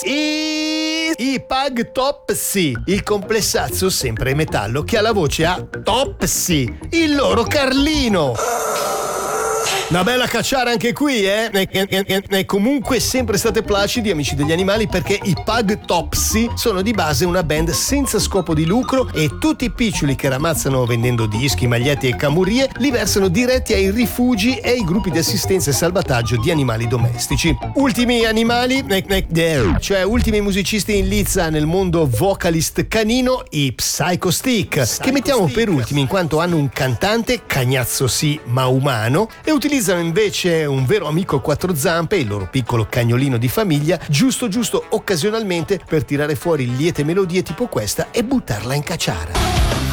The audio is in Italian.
I Pug Topsy, il complessazzo sempre in metallo che ha la voce a Topsy, il loro Carlino. Una bella cacciara anche qui, eh? E comunque sempre state placidi, amici degli animali, perché i Pug Topsy sono di base una band senza scopo di lucro e tutti i piccioli che ramazzano vendendo dischi, magliette e camurie li versano diretti ai rifugi e ai gruppi di assistenza e salvataggio di animali domestici. Ultimi animali, cioè ultimi musicisti in lizza nel mondo vocalist canino, i Psycho Stick, che mettiamo per ultimi in quanto hanno un cantante, cagnazzo sì ma umano, e utilizzano invece un vero amico a quattro zampe, il loro piccolo cagnolino di famiglia, giusto occasionalmente per tirare fuori liete melodie tipo questa e buttarla in cacciara.